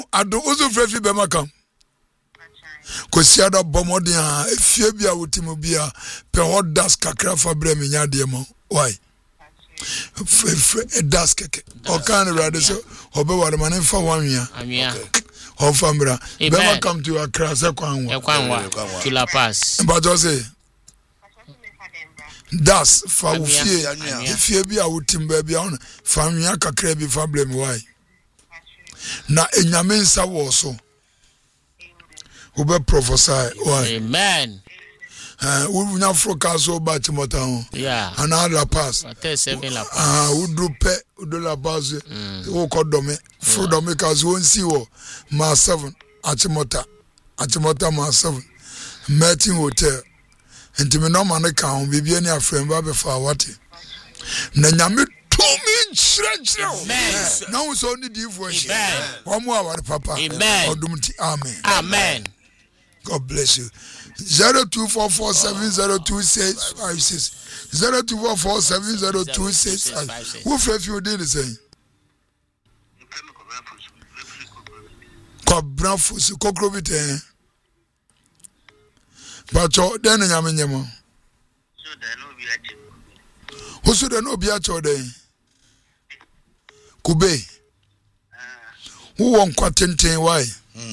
ado uzo frefi be makam kosiada bomodin a efie bia wotimo bia pe hot das kakra fa bre me nya de mo why das keke o kan rade so obe ware man fa wanwia o famra be makam to Accra se kwanwa to La Paz but just say das fa ufie efie bia wotimba bia on fa nwia kakra bi fa bre me why na enyame nsa wo so ube prophesy why amen we nya forecast so ba Timothy ho yeah another pass 37 La Paz udu La Paz wo kodome frodome cause won see wo ma 7 Achimota ma 7 Martin Hotel ntimi no man ka ho bibia ni afrem ba be fa wate na nyame tumi chire na wo so ni di voice omo aware papa odumti amen God bless you. 0244702656 0244702656 who free you did the same Kobrafus kokrobite Bacho den nyame nyemo so den obi acho den Kube who won kwatenten why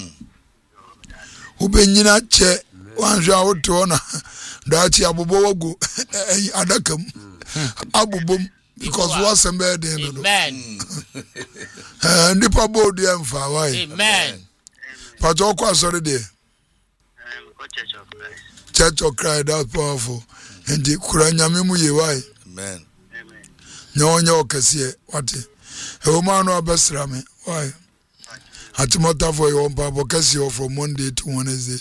ubenyina che wanhwa woto na dachi abobo wagu adakam abobom because wasem be den no amen nipa bold emfa why amen pato kwa sorry there Church of Christ that's powerful and the kuranyame mu ye why amen nyonya okese wate e o man no abesra me why Atimota for your Bible kasi from Monday to Wednesday.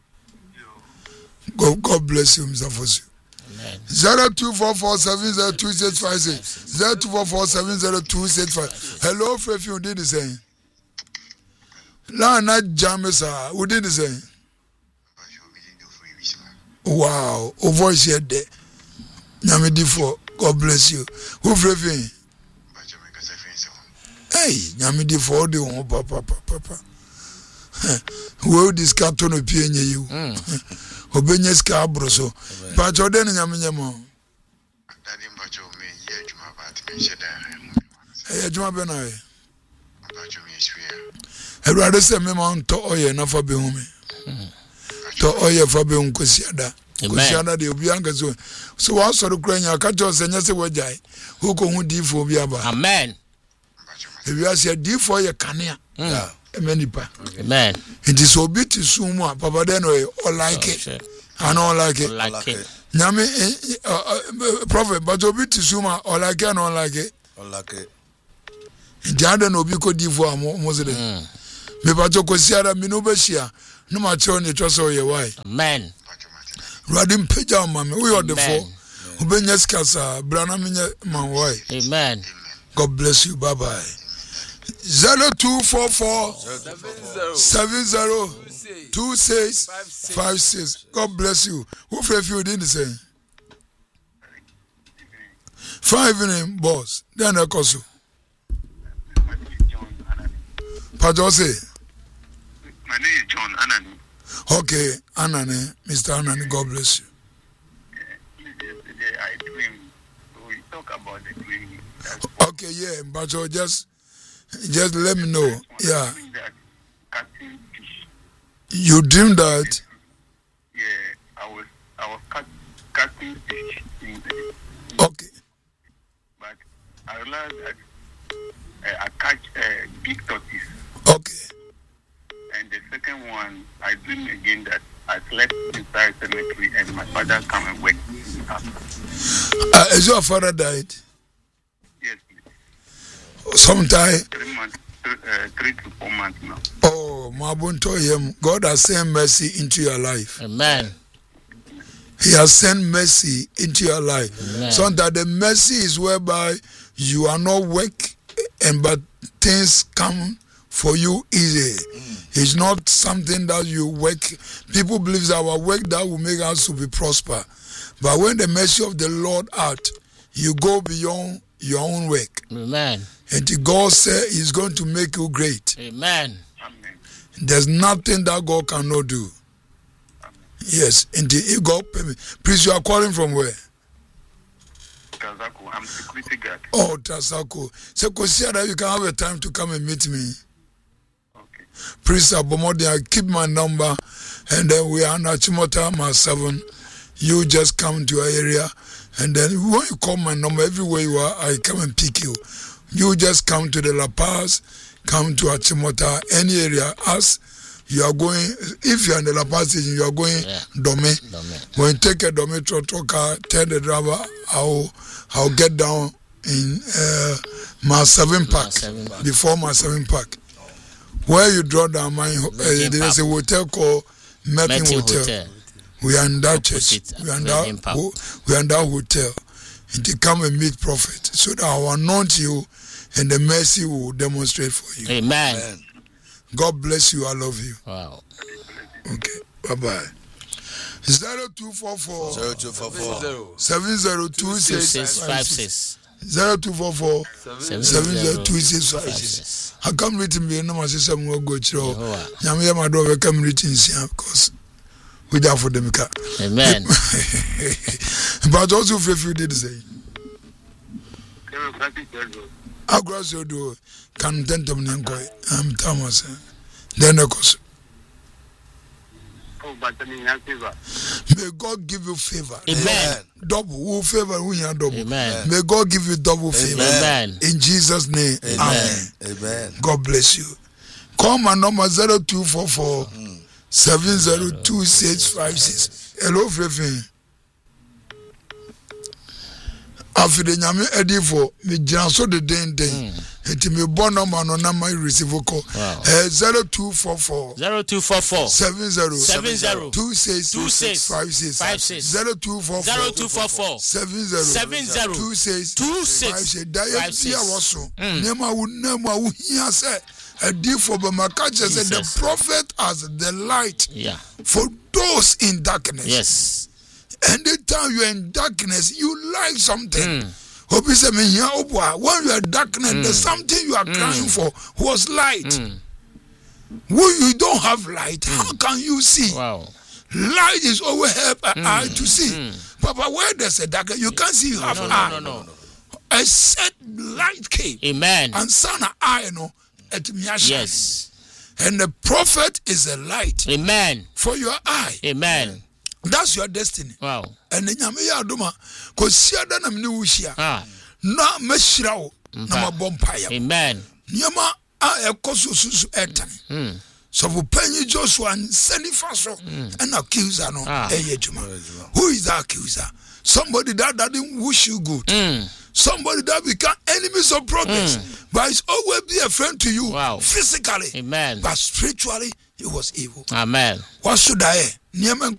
God bless you, Mr. Fosu. 0244702656 0244702656. Hello, Frefi, you did the same. La na jamesa, who did the same. Wow, o voice here there. Nyamidi for God bless you. Who Frefi? Hey, nyamidi for the one papa. Wo discuss to no pie nye you. Obenye ska abroso. Pa choden nyamenyamo. Daddy mbacho me ye adwuma ba te nhyeda. Eh adwuma be na we. Mbacho me hwea. Ewrade se me ma nto oye na fa be hu me. To oye fa be hu kosiada. Kosiada de obi anga so wa soro kura nya ka jo se nya se wajai. Hu ko hu di fo bi aba. Amen. Ebi ase di fo ye kanea. Emenipa. Amen. It is obi ti sumu a papa den o like it. I don't like it. Like it. Nyame prophet but obi ti sumu o like it no like it. Like it. Ndiade no obi ko di fo mo se de. Me ba to kosiara mi no be hia no ma che oni twose ye why. Amen. Radim peja mama we are the four. Obenya skasa brana menye man why. Amen. God bless you. Bye bye. 0244702656. God bless you. Who for you didn't say? 5 in boss. Then I call you. Pajose. My name is John Anani. Okay, Anani, Mr. Anani, God bless you. Yesterday I dreamed. We talk about the dream. Okay, yeah, but just let me know. Yeah. Catching fish. You dreamed that? Yeah, I was catching fish in the, Okay. but I realized that I catch a big tortoise. Okay. And the second one, I dream again that I slept inside the cemetery and my father come and wake me up. Is your father died? Yes, please. Sometime. 3 months, 3 to 4 months now. Oh, Mabunto him. God has sent mercy into your life. Amen. He has sent mercy into your life. Amen. So that the mercy is whereby you are not weak, but things come for you easy. It's not something that you work. People believe that our work that will make us to be prosper. But when the mercy of the Lord out, you go beyond your own work. Amen. And God said He's going to make you great. Amen. Amen. There's nothing that God cannot do. Yes, indeed. God pay me. Please, you are calling from where? Tasako. I'm security guard. Oh, Tasako. So, consider you can have a time to come and meet me. Okay. Please, Abomodi, I keep my number, and then we are on Achimota, my 7. You just come to your area, and then when you call my number, everywhere you are, I come and pick you. You just come to the La Paz, come to Achimota, any area, as you are going. If you are in the La Paz station, you are going Dome. When you take a Dome car, tell the driver, I'll get down in my 7 park, before my 7 park. Where you draw down, there is a hotel called Metin Hotel. We are in that church. We are in that hotel. And they come and meet prophet, so that I will anoint you, and the mercy will demonstrate for you. Amen. God bless you. I love you. Wow. Okay. Bye-bye. 0244 702656 0244 702656. I come written me no my sister will go through. Yamia my door come written because we are for them. Amen. But also if you did say across your door can tentum nyankoy am Thomas then of may God give you favor. Amen. Double favor who you double. Amen. May God give you double favor. Amen. In Jesus' name. Amen. Amen. God bless you. Call my number 0244 702656. Hello, Fefe. After nyame edifo me janso de den enti me bon number no na my receive call 0244 70 2656 0244 70 2656 dia woso nema wo hia se edifo be makache say the prophet as the light for those in darkness. Yes. Anytime you're in darkness, you like something. When you are darkness, there's something you are crying for was light. When you don't have light, how can you see? Wow. Light is always help an eye to see. Papa, where there's a darkness, you can't see you have eye. No. A set light came. Amen. And son eye, at Miyasha. Yes. And the prophet is a light. Amen. For your eye. Amen. That's your destiny. Wow. And then nyame ya adoma ko siada na mne wuhia. Na mashira wo na mabompa ya. Amen. Nyama a ekoso susu etan. So for Penny Joshua and Senifa so an accuser no ejuma. Who is the accuser? Somebody that didn't wish you good. Somebody that become enemies of progress. But it's always be a friend to you physically. Amen. But spiritually it was evil. Amen. What should I?